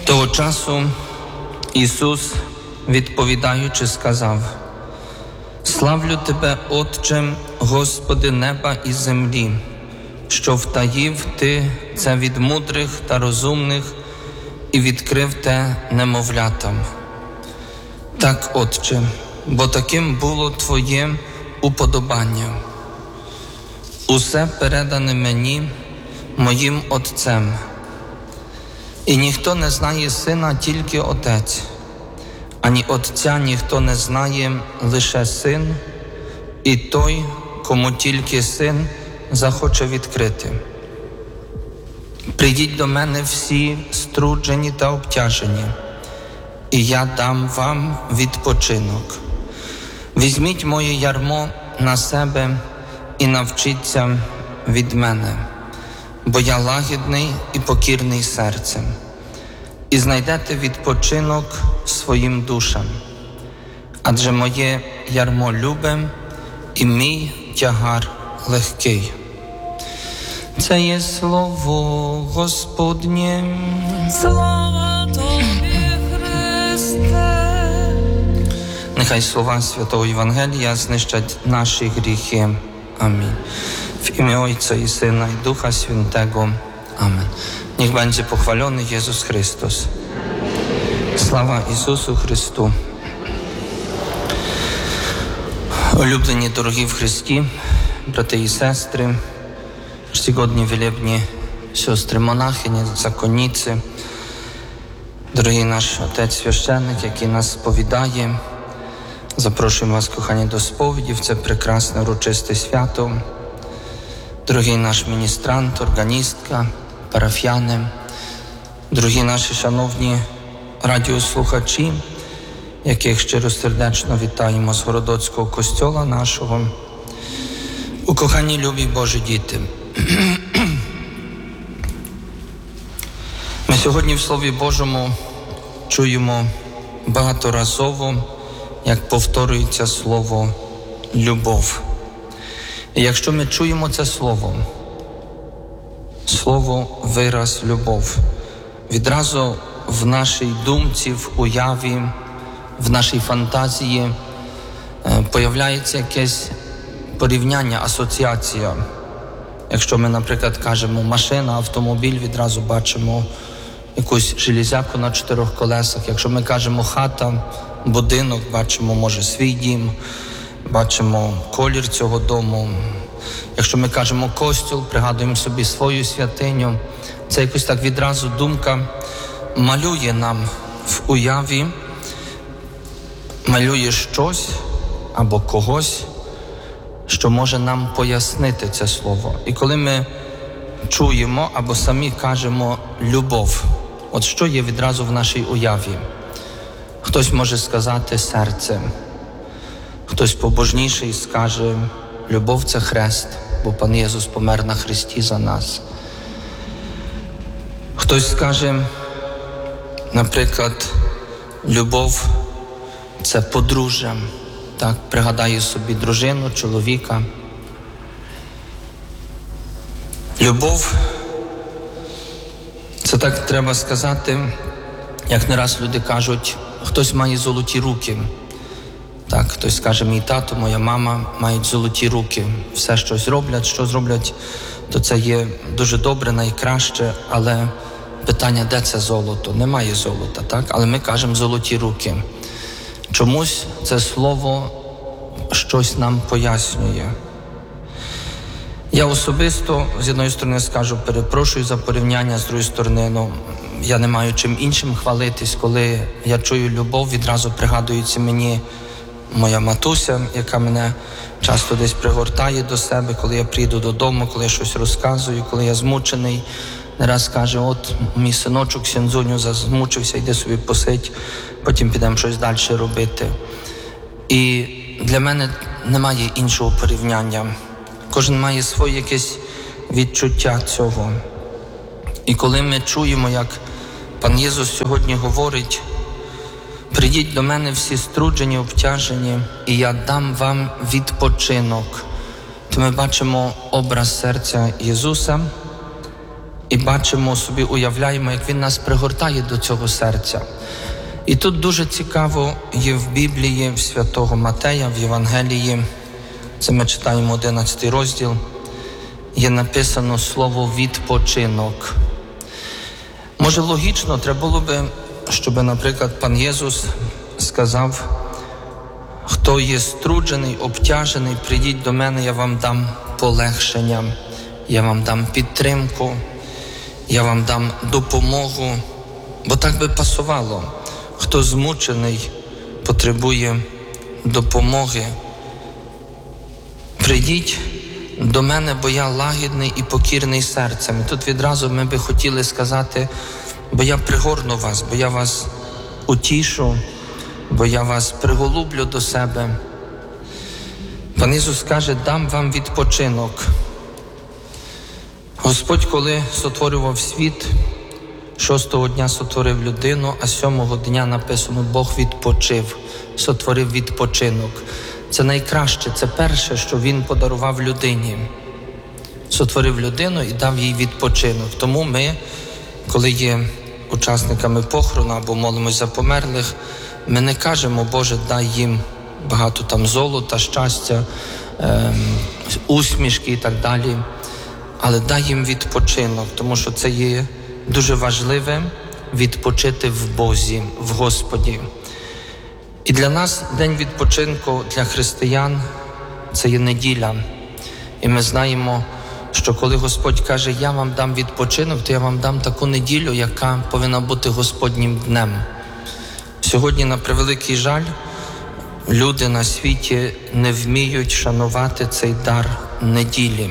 Того часу Ісус, відповідаючи, сказав: «Славлю Тебе, Отче, Господи неба і землі, що втаїв Ти це від мудрих та розумних і відкрив те немовлятам. Так, Отче, бо таким було Твоє уподобання. Усе передане мені, моїм Отцем. І ніхто не знає Сина, тільки Отець, ані Отця ніхто не знає, лише Син, і той, кому тільки Син захоче відкрити. Прийдіть до мене всі струджені та обтяжені, і я дам вам відпочинок. Візьміть моє ярмо на себе і навчіться від мене, бо я лагідний і покірний серцем, і знайдете відпочинок своїм душам. Адже моє ярмо любе і мій тягар легкий». Це є слово Господнє. Слава Тобі, Христе. Нехай слова Святого Євангелія знищать наші гріхи. Амінь. W imię Ojca i Syna i Ducha Świętego. Amen. Niech będzie pochwalony Jezus Chrystus. Слава Ісусу Христу. Улюблені, дорогі в Христі, брати і сестри, czcigodni, wielebni siostry monachynie, zakonnicy, drogi nasz Otec Święczennik, jaki nas sповідає, запрошуємо вас, кохані, до сповіді в це прекрасне урочисте свято. Дорогий наш міністрант, органістка, парафіяни, дорогі наші шановні радіослухачі, яких щиросердечно вітаємо з Городоцького костьола нашого. Укохані, любі Божі діти, ми сьогодні в Слові Божому чуємо багаторазово, як повторюється слово «любов». І якщо ми чуємо це слово «вираз любов», відразу в нашій думці, в уяві, в нашій фантазії появляється якесь порівняння, асоціація. Якщо ми, наприклад, кажемо машина, автомобіль, відразу бачимо якусь железяку на 4 колесах. Якщо ми кажемо хата, будинок, бачимо, може, свій дім, бачимо колір цього дому. Якщо ми кажемо костюл, пригадуємо собі свою святиню. Це якось так відразу думка малює нам в уяві, малює щось або когось, що може нам пояснити це слово. І коли ми чуємо або самі кажемо «любов», от що є відразу в нашій уяві? Хтось може сказати «серце», хтось побожніший скаже «любов – це хрест, бо Пан Єсус помер на хресті за нас». Хтось скаже, наприклад, «любов – це подружжя». Так, пригадаю собі дружину, чоловіка. Любов – це так треба сказати, як не раз люди кажуть, хтось має золоті руки. Так, хтось скаже, мій тато, моя мама мають золоті руки. Все щось роблять, що зроблять, то це є дуже добре, найкраще, але питання, де це золото? Немає золота, так? Але ми кажемо золоті руки. Чомусь це слово щось нам пояснює. Я особисто, з одної сторони, скажу, перепрошую за порівняння, з другої сторони, я не маю чим іншим хвалитись. Коли я чую любов, відразу пригадується мені моя матуся, яка мене часто десь пригортає до себе, коли я прийду додому, коли я щось розказую, коли я змучений. Не раз каже, от мій синочок Сінзуню змучився, йди собі посидь, потім підемо щось далі робити. І для мене немає іншого порівняння. Кожен має своє якесь відчуття цього. І коли ми чуємо, як Пан Єсус сьогодні говорить, прийдіть до мене всі струджені, обтяжені, і я дам вам відпочинок, то ми бачимо образ серця Ісуса, і бачимо собі, уявляємо, як Він нас пригортає до цього серця. І тут дуже цікаво є в Біблії, в Святого Матея, в Євангелії, це ми читаємо 11 розділ, є написано слово «відпочинок». Може, логічно, треба було би, щоб, наприклад, пан Єсус сказав: хто є струджений, обтяжений, прийдіть до мене, я вам дам полегшення, я вам дам підтримку, я вам дам допомогу. Бо так би пасувало. Хто змучений, потребує допомоги, прийдіть до мене, бо я лагідний і покірний серцем. І тут відразу ми би хотіли сказати: бо я пригорну вас, бо я вас утішу, бо я вас приголублю до себе. Пан Ісус каже: дам вам відпочинок. Господь, коли сотворював світ, 6-го дня сотворив людину, а 7-го дня написано, Бог відпочив, сотворив відпочинок. Це найкраще, це перше, що Він подарував людині. Сотворив людину і дав їй відпочинок. Тому ми, коли є учасниками похорону або молимось за померлих, ми не кажемо: Боже, дай їм багато там золота, щастя, усмішки і так далі. Але дай їм відпочинок, тому що це є дуже важливе – відпочити в Бозі, в Господі. І для нас день відпочинку, для християн – це є неділя. І ми знаємо, що коли Господь каже: я вам дам відпочинок, то я вам дам таку неділю, яка повинна бути Господнім днем. Сьогодні, на превеликий жаль, люди на світі не вміють шанувати цей дар неділі.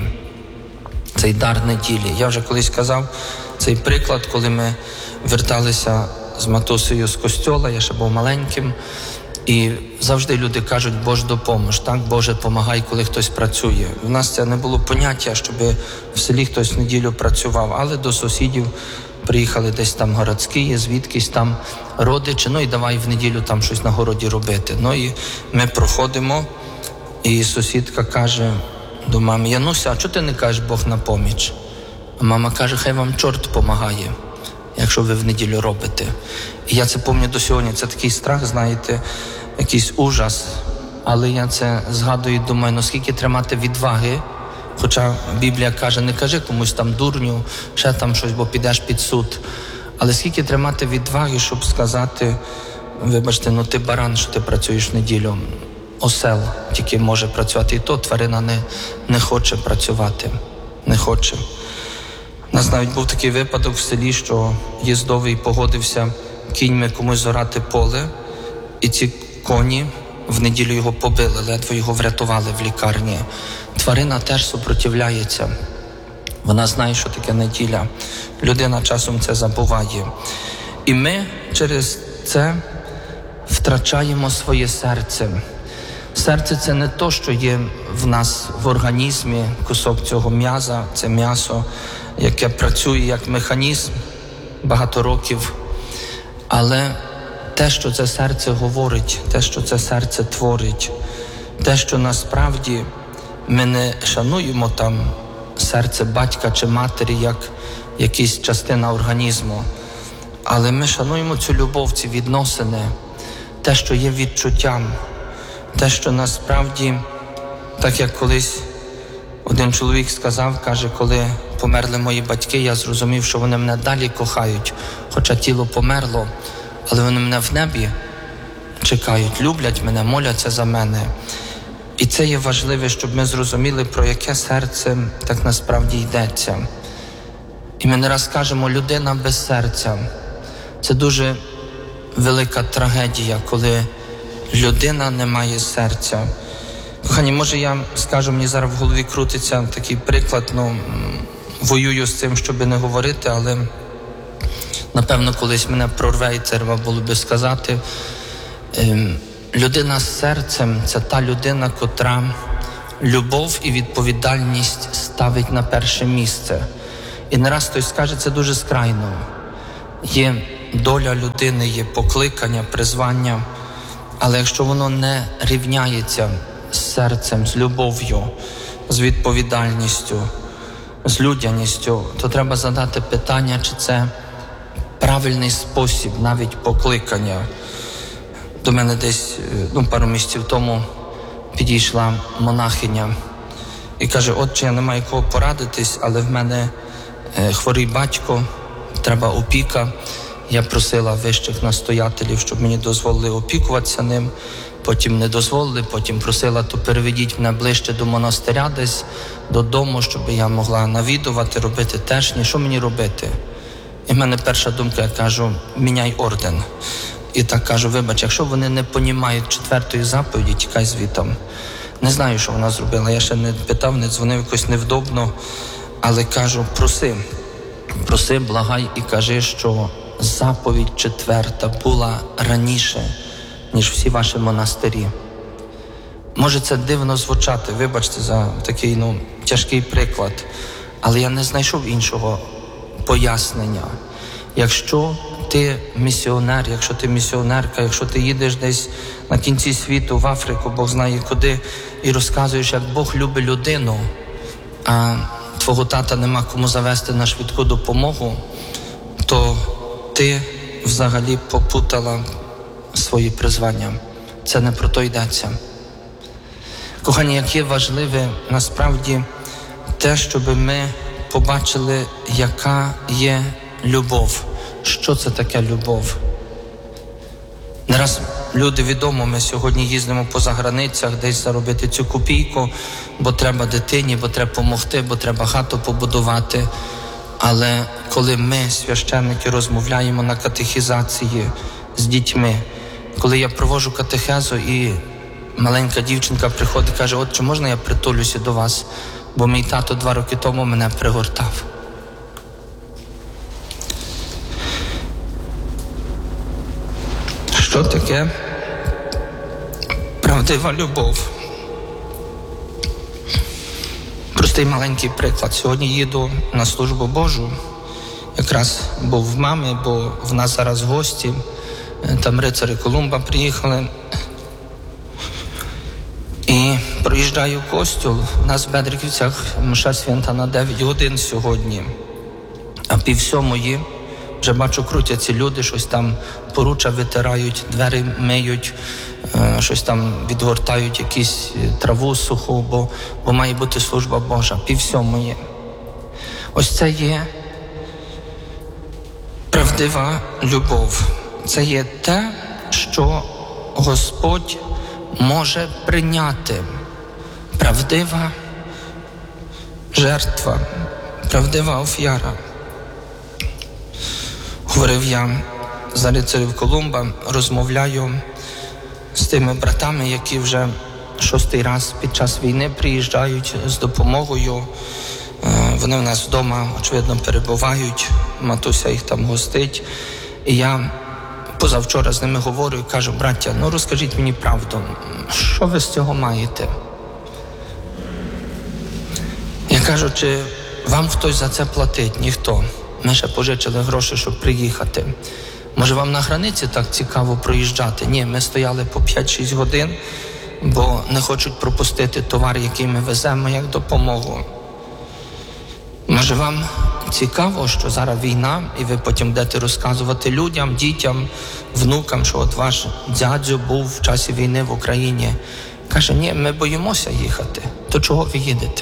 Цей дар неділі. Я вже колись казав цей приклад, коли ми верталися з матусею з костьола, я ще був маленьким, і завжди люди кажуть: Боже, допомож, так? Боже, помагай, коли хтось працює. У нас це не було поняття, щоб в селі хтось в неділю працював, але до сусідів приїхали десь там городські, звідкись там родичі, і давай в неділю там щось на городі робити. І ми проходимо, і сусідка каже до мами: Януся, а чого ти не кажеш Бог на поміч? А мама каже: хай вам чорт помагає, якщо ви в неділю робите. І я це пам'ятаю до сьогодні. Це такий страх, знаєте, якийсь ужас. Але я це згадую і думаю, скільки треба мати відваги. Хоча Біблія каже: не кажи комусь там дурню, ще там щось, бо підеш під суд. Але скільки треба мати відваги, щоб сказати: вибачте, ти баран, що ти працюєш в неділю. Осел тільки може працювати, і то тварина не хоче працювати, не хоче. У нас навіть був такий випадок в селі, що їздовий погодився кіньми комусь зорати поле, і ці коні в неділю його побили, ледве його врятували в лікарні. Тварина теж супротивляється. Вона знає, що таке неділя. Людина часом це забуває. І ми через це втрачаємо своє серце. Серце – це не то, що є в нас в організмі, кусок цього м'яза, це м'ясо, яке працює як механізм багато років. Але те, що це серце говорить, те, що це серце творить, те, що насправді ми не шануємо там серце батька чи матері як якась частина організму, але ми шануємо цю любов, ці відносини, те, що є відчуттям, те, що насправді, так як колись один чоловік сказав, каже: коли померли мої батьки, я зрозумів, що вони мене далі кохають, хоча тіло померло, але вони мене в небі чекають, люблять мене, моляться за мене. І це є важливе, щоб ми зрозуміли, про яке серце так насправді йдеться. І ми не раз кажемо: людина без серця. Це дуже велика трагедія, коли людина не має серця. Кохані, може я скажу, мені зараз в голові крутиться такий приклад, воюю з цим, щоб не говорити, але напевно колись мене прорве і треба було би сказати. Людина з серцем – це та людина, котра любов і відповідальність ставить на перше місце. І не раз хтось скаже, це дуже скрайно. Є доля людини, є покликання, призвання, але якщо воно не рівняється з серцем, з любов'ю, з відповідальністю, з людяністю, то треба задати питання, чи це правильний спосіб навіть покликання. До мене десь пару місяців тому підійшла монахиня і каже: отче, я не маю кого порадитись, але в мене хворий батько, треба опіка. Я просила вищих настоятелів, щоб мені дозволили опікуватися ним. Потім не дозволили, потім просила, то переведіть мене ближче до монастиря десь, додому, щоб я могла навідувати, робити тешні. Що мені робити? І в мене перша думка, я кажу: міняй орден. І так кажу: вибач, якщо вони не понімають 4-ї заповіді, тікай звітом. Не знаю, що вона зробила, я ще не питав, не дзвонив, якось невдобно, але кажу: проси, благай і кажи, що заповідь 4 була раніше, ніж всі ваші монастирі. Може це дивно звучати, вибачте за такий тяжкий приклад, але я не знайшов іншого пояснення. Якщо ти місіонер, якщо ти місіонерка, якщо ти їдеш десь на кінці світу, в Африку, Бог знає куди, і розказуєш, як Бог любить людину, а твого тата нема кому завести на швидку допомогу, то ти взагалі попутала свої призвання. Це не про то йдеться. Кохані, яке важливе насправді те, щоб ми побачили, яка є любов. Що це таке любов? Не раз люди відомо, ми сьогодні їздимо по заграницях, десь заробити цю копійку, бо треба дитині, бо треба допомогти, бо треба хату побудувати. Але коли ми, священники, розмовляємо на катехізації з дітьми, коли я проводжу катехезу і маленька дівчинка приходить і каже: отче, можна я притулюся до вас, бо мій тато 2 роки тому мене пригортав. Що таке правдива любов? Простий маленький приклад. Сьогодні їду на службу Божу. Якраз був в мами, бо в нас зараз гості. Там рицарі Колумба приїхали. І проїжджаю в костюл. У нас в Бедриківцях мша свята на 9 годин сьогодні. А 6:30 вже бачу, крутяться люди, щось там поруччя витирають, двері миють, щось там відгортають, якусь траву суху, бо має бути служба Божа. 6:30. Ось це є правдива любов. Це є те, що Господь може прийняти. Правдива жертва, правдива офіара. Говорив я за рицарів Колумба, розмовляю з тими братами, які вже 6-й раз під час війни приїжджають з допомогою. Вони в нас вдома, очевидно, перебувають, матуся їх там гостить. І я позавчора з ними говорю і кажу: браття, розкажіть мені правду, що ви з цього маєте? Я кажу: чи вам хтось за це платить? Ніхто. Ми ще пожичили гроші, щоб приїхати. Може, вам на границі так цікаво проїжджати? Ні, ми стояли по 5-6 годин, бо не хочуть пропустити товар, який ми веземо, як допомогу. Може, вам цікаво, що зараз війна, і ви потім будете розказувати людям, дітям, внукам, що от ваш дядько був в часі війни в Україні. Каже: ні, ми боїмося їхати. То чого ви їдете?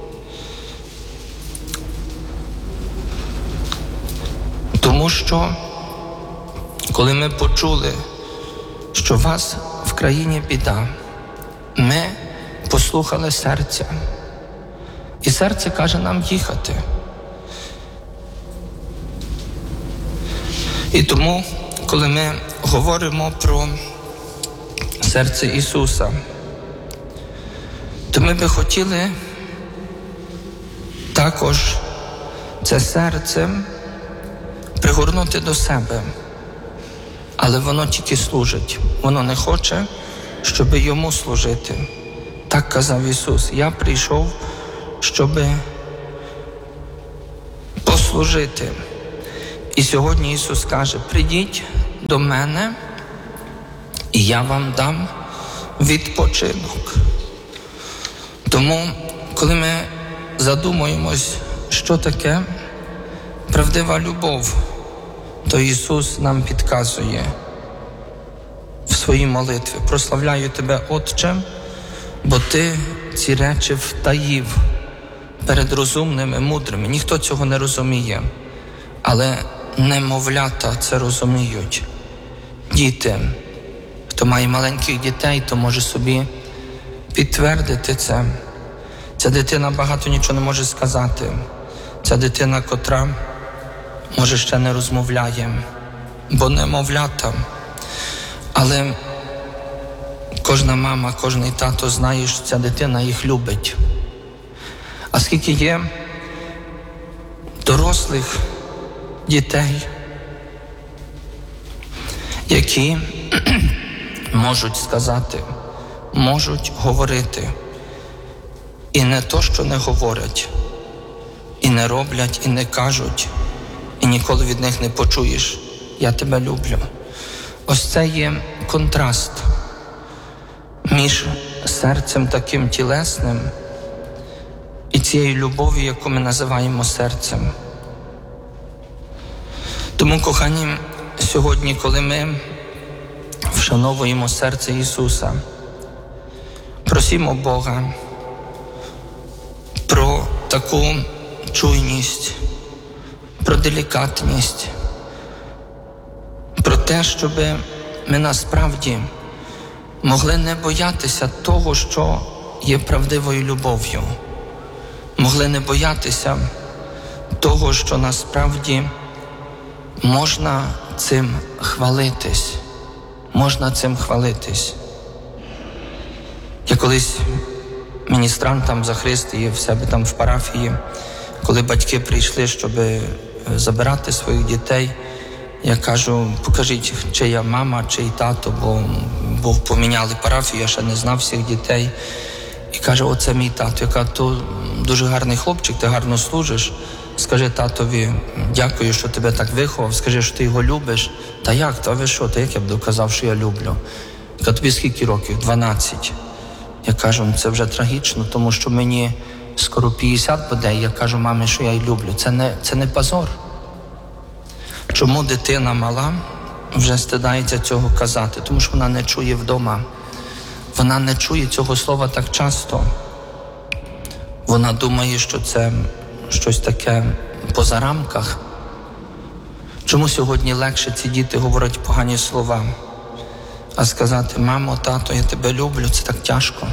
Тому що, коли ми почули, що у вас в країні біда, ми послухали серця. І серце каже нам їхати. І тому, коли ми говоримо про серце Ісуса, то ми би хотіли також це серце пригорнути до себе. Але воно тільки служить. Воно не хоче, щоб йому служити. Так казав Ісус: я прийшов, щоб послужити. І сьогодні Ісус каже: прийдіть до мене, і я вам дам відпочинок. Тому, коли ми задумуємось, що таке правдива любов, то Ісус нам підказує в своїй молитві. Прославляю Тебе, Отче, бо Ти ці речі втаїв перед розумними, мудрими. Ніхто цього не розуміє, але немовлята це розуміють. Діти, хто має маленьких дітей, то може собі підтвердити це. Ця дитина багато нічого не може сказати. Ця дитина, котра, може, ще не розмовляє, бо немовлята. Але кожна мама, кожний тато знає, що ця дитина їх любить. А скільки є дорослих дітей, які можуть сказати, можуть говорити, і не то, що не говорять, і не роблять, і не кажуть, і ніколи від них не почуєш: я тебе люблю. Ось це є контраст між серцем таким тілесним і цією любов'ю, яку ми називаємо серцем. Тому, кохані, сьогодні, коли ми вшановуємо серце Ісуса, просимо Бога про таку чуйність, про делікатність, про те, щоб ми насправді могли не боятися того, що є правдивою любов'ю, могли не боятися того, що насправді можна цим хвалитись. Можна цим хвалитись. Я колись міністрантам за Христі в себе там в парафії, коли батьки прийшли, щоб забирати своїх дітей, я кажу: покажіть, чия мама, чий тато, бо поміняли парафію, я ще не знав всіх дітей. І каже: оце мій тато. Я кажу: то дуже гарний хлопчик, ти гарно служиш. Скажи татові, дякую, що тебе так виховав, скажи, що ти його любиш. Та як? Та ви що? Та як я б доказав, що я люблю? Я кажу: тобі скільки років? 12. Я кажу: це вже трагічно, тому що мені скоро 50 буде. Я кажу мамі, що я її люблю. Це не позор. Чому дитина мала вже стидається цього казати? Тому що вона не чує вдома. Вона не чує цього слова так часто. Вона думає, що це щось таке поза рамках. Чому сьогодні легше ці діти говорять погані слова? А сказати: мамо, тато, я тебе люблю, це так тяжко.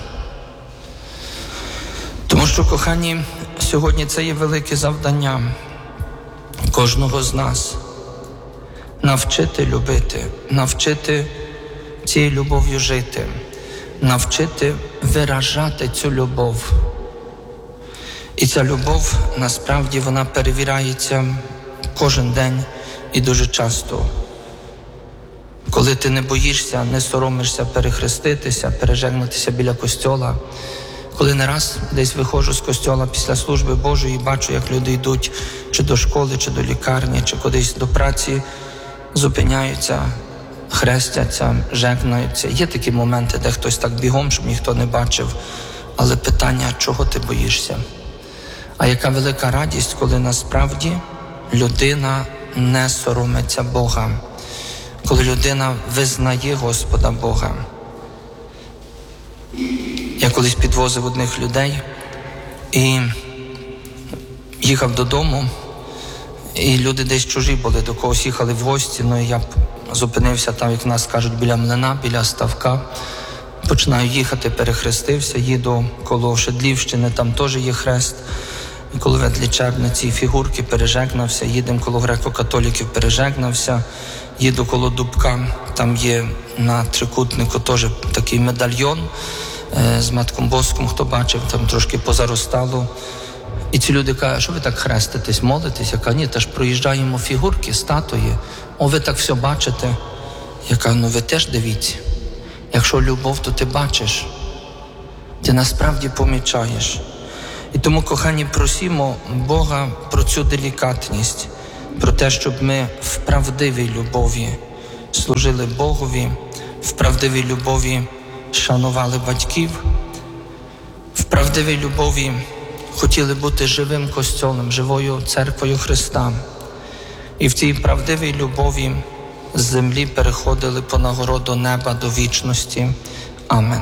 Тому що, кохані, сьогодні це є велике завдання кожного з нас. Навчити любити, навчити цією любов'ю жити, навчити виражати цю любов. І ця любов, насправді, вона перевіряється кожен день і дуже часто. Коли ти не боїшся, не соромишся перехреститися, пережегнутися біля костьола. Коли не раз десь виходжу з костьола після служби Божої і бачу, як люди йдуть чи до школи, чи до лікарні, чи кудись до праці, зупиняються, хрестяться, жегнаються. Є такі моменти, де хтось так бігом, щоб ніхто не бачив. Але питання: чого ти боїшся? А яка велика радість, коли насправді людина не соромиться Бога, коли людина визнає Господа Бога. Я колись підвозив одних людей і їхав додому, і люди десь чужі були, до когось їхали в гості, ну і я зупинився там, як в нас кажуть, біля млина, біля ставка. Починаю їхати, перехрестився, їду коло Шедлівщини, там теж є хрест. І коли ведлі Черниці фігурки, пережегнався, їдемо коло греко-католіків, пережегнався, їду коло Дубка, там є на трикутнику теж такий медальйон з Матком Боском, хто бачив, там трошки позаростало. І ці люди кажуть: що ви так хреститесь, молитесь? Я кажу: ні, та ж проїжджаємо фігурки, статуї, ви так все бачите. Я кажу: ну ви теж дивіться, якщо любов, то ти бачиш, ти насправді помічаєш. І тому, кохані, просимо Бога про цю делікатність, про те, щоб ми в правдивій любові служили Богові, в правдивій любові шанували батьків, в правдивій любові хотіли бути живим костьолом, живою церквою Христа. І в цій правдивій любові з землі переходили по нагороду неба до вічності. Amen.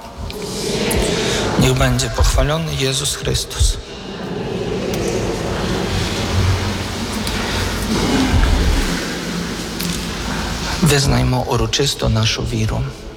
Niech będzie pochwalony Jezus Chrystus. Визнаймо урочисто нашу віру.